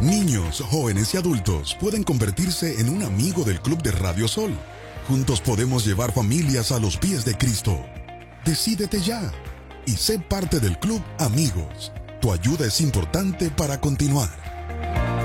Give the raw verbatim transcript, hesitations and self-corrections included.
Niños, jóvenes y adultos pueden convertirse en un amigo del Club de Radio Sol. Juntos podemos llevar familias a los pies de Cristo. Decídete ya y sé parte del Club Amigos. Tu ayuda es importante para continuar.